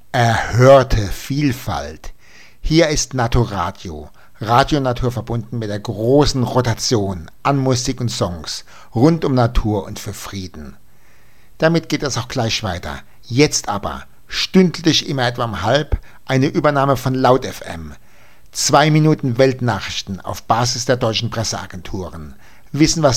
Erhörte Vielfalt. Hier ist Naturradio. Radio Natur verbunden mit der großen Rotation an Musik und Songs rund um Natur und für Frieden. Damit geht es auch gleich weiter. Jetzt aber, stündlich immer etwa um 12:30, eine Übernahme von Laut FM. 2 Minuten Weltnachrichten auf Basis der deutschen Presseagenturen. Wissen, was